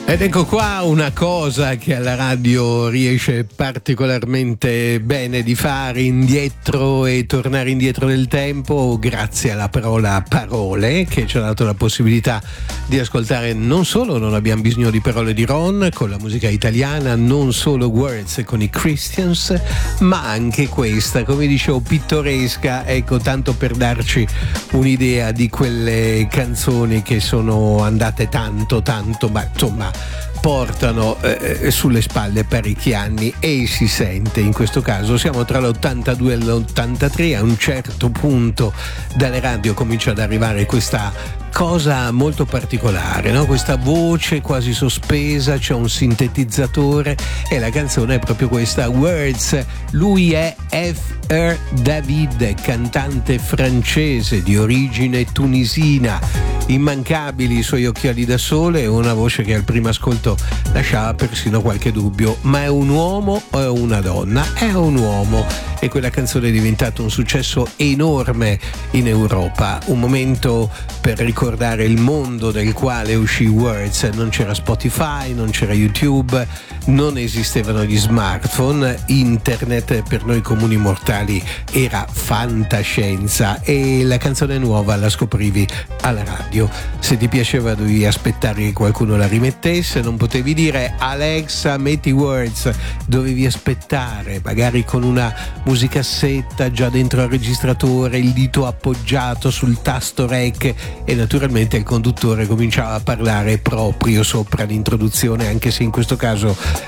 Ed ecco qua una cosa che alla radio riesce particolarmente bene di fare, indietro e tornare indietro nel tempo, grazie alla parola parole, che ci ha dato la possibilità di ascoltare non solo Non abbiamo bisogno di parole di Ron con la musica italiana, non solo Words con i Christians, ma anche questa, come dicevo, pittoresca, ecco, tanto per darci un'idea di quelle canzoni che sono andate tanto, ma insomma portano sulle spalle parecchi anni, e si sente in questo caso. Siamo tra l'82 e l'83, a un certo punto dalle radio comincia ad arrivare questa cosa molto particolare, no? Questa voce quasi sospesa, c'è un sintetizzatore e la canzone è proprio questa, Words. Lui è F.R. David, cantante francese di origine tunisina, immancabili i suoi occhiali da sole e una voce che al primo ascolto lasciava persino qualche dubbio, ma è un uomo o è una donna? È un uomo, e quella canzone è diventata un successo enorme in Europa, un momento per ricordare il mondo del quale uscì Words. Non c'era Spotify, non c'era YouTube, non esistevano gli smartphone, internet per noi comuni mortali era fantascienza, e la canzone nuova la scoprivi alla radio. Se ti piaceva dovevi aspettare che qualcuno la rimettesse, non potevi dire Alexa metti Words, dovevi aspettare, magari con una musicassetta già dentro al registratore, il dito appoggiato sul tasto rec, e naturalmente il conduttore cominciava a parlare proprio sopra l'introduzione, anche se in questo caso